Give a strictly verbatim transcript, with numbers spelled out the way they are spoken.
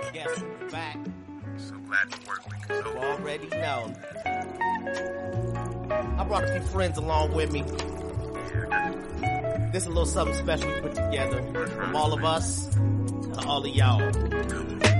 Guess who's back? So glad you worked with me. You already know. I brought a few friends along with me. This is a little something special we put together from all of us to all of y'all.